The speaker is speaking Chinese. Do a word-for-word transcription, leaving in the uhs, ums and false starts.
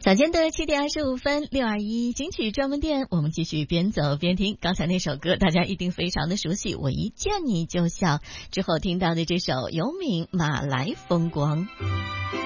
早间的七点二十五分，六二一金曲专门店，我们继续边走边听。刚才那首歌大家一定非常的熟悉，我一见你就笑。之后听到的这首尤敏《马来风光》。